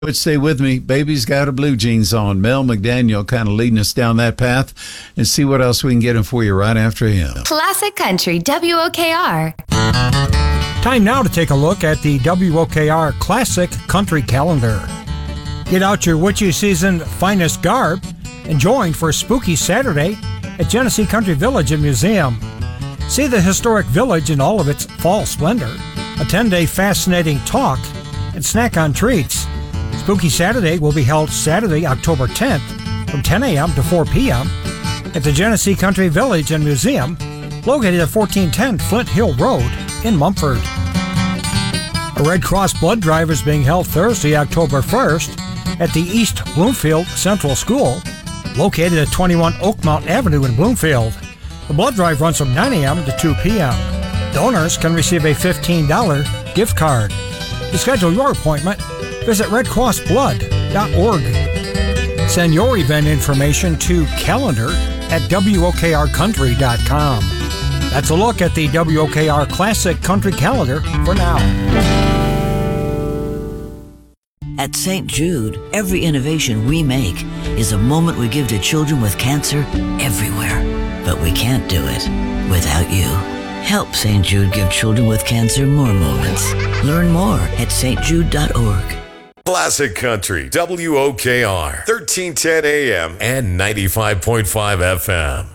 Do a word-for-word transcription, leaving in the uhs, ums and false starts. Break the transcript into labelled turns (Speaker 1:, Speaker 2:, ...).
Speaker 1: But stay with me. Baby's got her blue jeans on. Mel McDaniel kind of leading us down that path, and see what else we can get him for you right after him.
Speaker 2: Classic Country, W O K R.
Speaker 3: Time now to take a look at the W O K R Classic Country Calendar. Get out your witchy season finest garb and join for a spooky Saturday at Genesee Country Village and Museum. See the historic village in all of its fall splendor. A ten-day fascinating talk and snack on treats. Spooky Saturday will be held Saturday, October tenth from ten a.m. to four p.m. at the Genesee Country Village and Museum, located at fourteen ten Flint Hill Road in Mumford. A Red Cross blood drive is being held Thursday, October first at the East Bloomfield Central School, located at twenty-one Oakmount Avenue in Bloomfield. The blood drive runs from nine a.m. to two p.m. Donors can receive a fifteen dollars gift card. To schedule your appointment, visit red cross blood dot org. Send your event information to calendar at W O K R country dot com. That's a look at the W O K R Classic Country Calendar for now.
Speaker 4: At Saint Jude, every innovation we make is a moment we give to children with cancer everywhere. But we can't do it without you. Help Saint Jude give children with cancer more moments. Learn more at S T jude dot org.
Speaker 5: Classic Country, W O K R, thirteen ten a.m. and ninety-five point five F M.